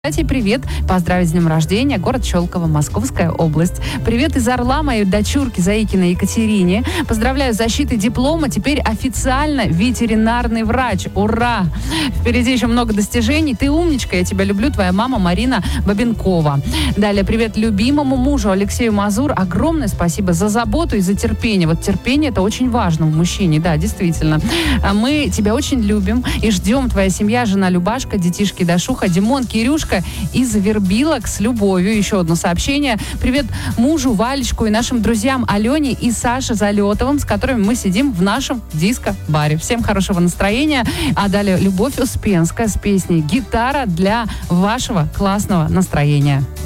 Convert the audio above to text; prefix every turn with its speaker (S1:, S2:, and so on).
S1: Кстати, привет, поздравить с днем рождения, город Щелково, Московская область. Привет из Орла моей дочурке Заикиной Екатерине. Поздравляю с защитой диплома, теперь официально ветеринарный врач. Ура! Впереди еще много достижений. Ты умничка, я тебя люблю, твоя мама Марина Бабенкова. Далее, привет любимому мужу Алексею Мазур. Огромное спасибо за заботу и за терпение. Вот терпение — это очень важно в мужчине, да, действительно. Мы тебя очень любим и ждем. Твоя семья, жена Любашка, детишки Дашуха, Димон, Кирюшка из Вербилок с любовью. Еще одно сообщение. Привет мужу Валечку и нашим друзьям Алене и Саше Залетовым, с которыми мы сидим в нашем диско-баре. Всем хорошего настроения. А далее Любовь Успенская с песней «Гитара для вашего классного настроения».